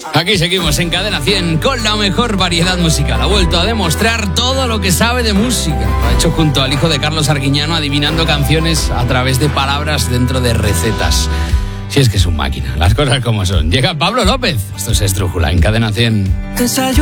Aquí seguimos en Cadena 100 con la mejor variedad musical. Ha vuelto a demostrar todo lo que sabe de música. Lo ha hecho junto al hijo de Carlos Arguiñano, adivinando canciones a través de palabras dentro de recetas. Si es que es un máquina, las cosas como son. Llega Pablo López. Esto es Estrújula en Cadena 100.